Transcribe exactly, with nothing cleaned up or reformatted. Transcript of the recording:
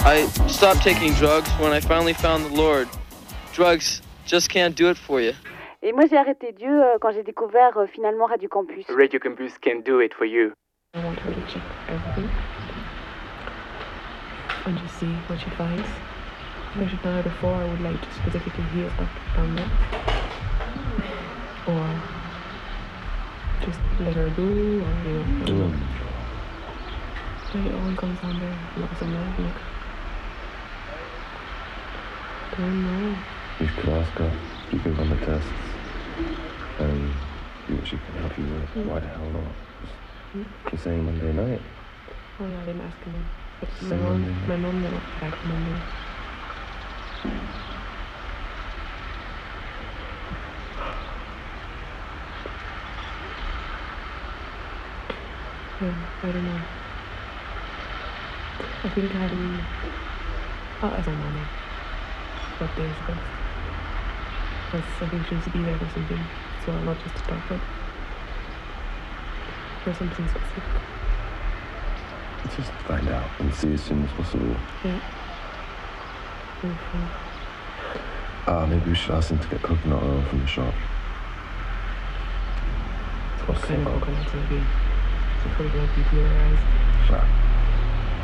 I stopped taking drugs when I finally found the Lord. Drugs just can't do it for you. Et moi j'ai arrêté Dieu euh, quand j'ai découvert euh, finalement Radio Campus. Radio Campus can do it for you. I want her to check everything and just see what she finds. If I should tell her before, I would like to specifically hear what down there. Or just let her go, or you know, I don't know. Maybe it all comes down there, look at some life, look. Don't know. You could ask her, you can run the tests, and see what she can help you with. Mm. Why the hell not? Mm. You're saying Monday night? Oh yeah, I didn't ask him. But my mom, my mom went back Monday. Yeah, I don't know. I think having... I'll ask my mama what day is best. Because I think she needs to be there for something as well, not just to talk about. For something specific. Just find out and see as soon as possible. Yeah. Okay. Ah, uh, maybe we should ask him to get coconut oil from the shop. What kind of coconut will be? So for the people who are